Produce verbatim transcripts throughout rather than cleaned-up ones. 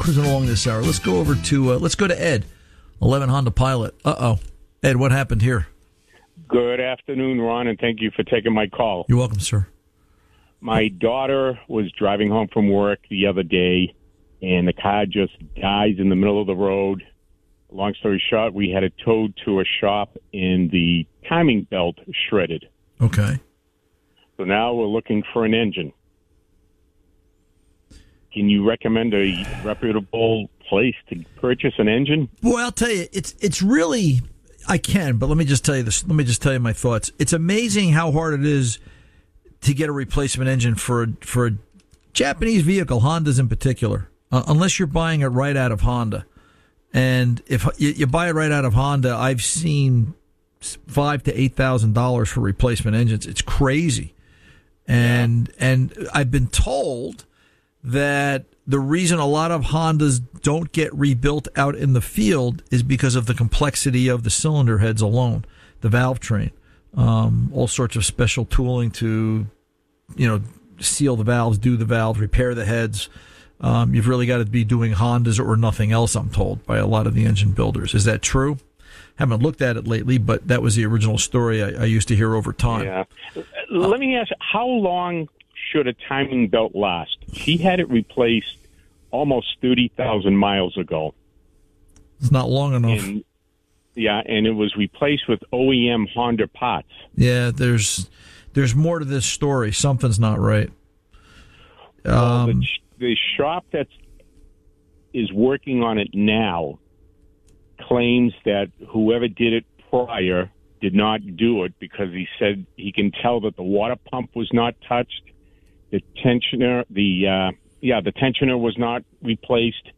cruising along this hour. Let's go over to uh, let's go to Ed, eleven Honda Pilot. Uh oh, Ed, what happened here? Good afternoon, Ron, and thank you for taking my call. You're welcome, sir. My daughter was driving home from work the other day, and the car just dies in the middle of the road. Long story short, we had it towed to a shop, and the timing belt shredded. Okay. So now we're looking for an engine. Can you recommend a reputable place to purchase an engine? Well, I'll tell you, it's it's really I can, but let me just tell you this. Let me just tell you my thoughts. It's amazing how hard it is to get a replacement engine for a, for a Japanese vehicle, Hondas in particular, uh, unless you're buying it right out of Honda. And if you, you buy it right out of Honda, I've seen five to eight thousand dollars for replacement engines. It's crazy, and yeah. and I've been told that the reason a lot of Hondas don't get rebuilt out in the field is because of the complexity of the cylinder heads alone, the valve train, um, all sorts of special tooling to, you know, seal the valves, do the valves, repair the heads. Um, you've really got to be doing Hondas or nothing else, I'm told, by a lot of the engine builders. Is that true? Haven't looked at it lately, but that was the original story I, I used to hear over time. Yeah. Let uh, me ask, how long should a timing belt last? She had it replaced almost thirty thousand miles ago. It's not long enough. And, yeah, and it was replaced with O E M Honda parts. Yeah, there's there's more to this story. Something's not right. Well, Um, the, the shop that is working on it now claims that whoever did it prior did not do it because he said he can tell that the water pump was not touched, the tensioner, the uh, yeah, the tensioner was not replaced.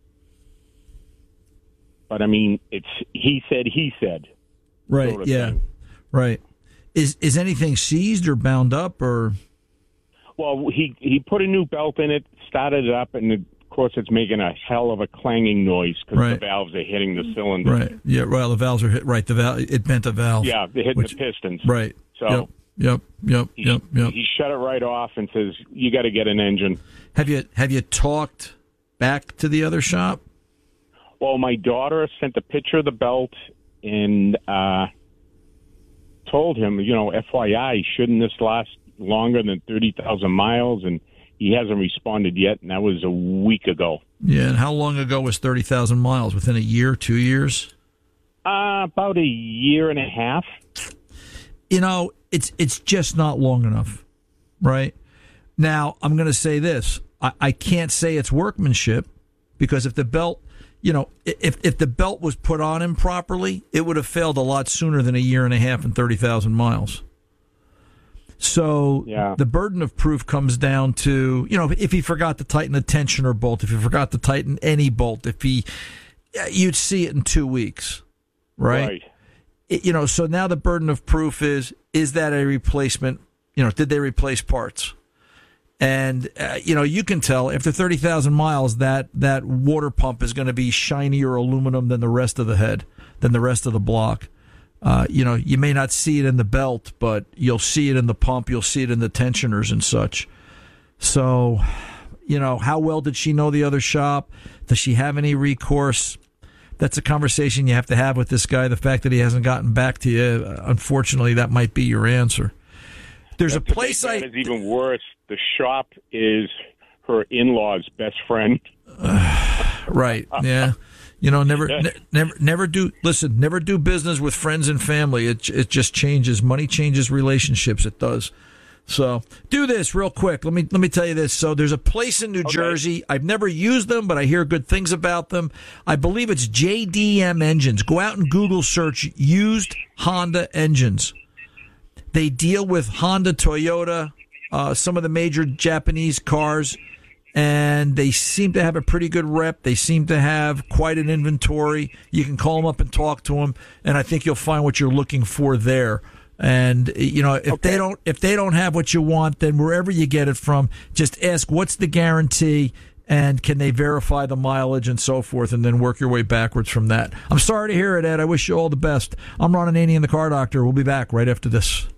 But I mean, it's he said he said. right? Sort of Yeah, thing. right. Is is anything seized or bound up or? Well, he he put a new belt in it, started it up, and of course it's making a hell of a clanging noise because Right. the valves are hitting the cylinder. Right. Yeah. Well, the valves are hit. Right. The valve. It bent a valve. Yeah, they're hitting which- the pistons. Right. So Yep. Yep. Yep. he, Yep. Yep. he shut it right off and says, "You got to get an engine." Have you have you talked back to the other shop? Well, my daughter sent a picture of the belt and uh, told him, you know, F Y I, shouldn't this last longer than thirty thousand miles? And he hasn't responded yet, and that was a week ago. Yeah. And how long ago was thirty thousand miles? Within a year, two years? Uh, about a year and a half. You know, it's it's just not long enough, right? Now, I'm going to say this. I, I can't say it's workmanship because if the belt, you know, if if the belt was put on him properly, it would have failed a lot sooner than a year and a half and thirty thousand miles. So Yeah. the burden of proof comes down to, you know, if he forgot to tighten the tensioner bolt, if he forgot to tighten any bolt, if he, you'd see it in two weeks, right? Right. It, you know, so now the burden of proof is, is that a replacement? You know, did they replace parts? And, uh, you know, you can tell after thirty thousand miles that that water pump is going to be shinier aluminum than the rest of the head, than the rest of the block. Uh, you know, you may not see it in the belt, but you'll see it in the pump. You'll see it in the tensioners and such. So, you know, how well did she know the other shop? Does she have any recourse? That's a conversation you have to have with this guy. The fact that he hasn't gotten back to you, uh, unfortunately, that might be your answer. There's That's a place I... That is even worse. The shop is her in-law's best friend. Uh, right, yeah. You know, never, ne- never, never do. Listen, never do business with friends and family. It it just changes. Money changes relationships. It does. So do this real quick. Let me let me tell you this. So there's a place in New Okay. Jersey. I've never used them, but I hear good things about them. I believe it's J D M Engines. Go out and Google search used Honda engines. They deal with Honda, Toyota, uh, some of the major Japanese cars. And they seem to have a pretty good rep. They seem to have quite an inventory. You can call them up and talk to them, and I think you'll find what you're looking for there. And you know, if Okay. they don't, if they don't have what you want, then wherever you get it from, just ask what's the guarantee and can they verify the mileage and so forth, and then work your way backwards from that. I'm sorry to hear it, Ed. I wish you all the best. I'm Ron Ananian, the Car Doctor. We'll be back right after this.